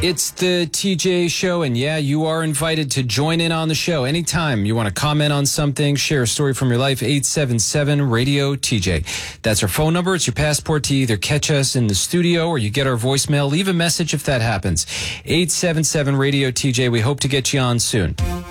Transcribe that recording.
It's the TJ Show, and yeah, you are invited to join in on the show anytime you want to comment on something, share a story from your life. 877-RADIO-TJ. That's our phone number. It's your passport to either catch us in the studio or you get our voicemail. Leave a message if that happens. 877-RADIO-TJ. We hope to get you on soon.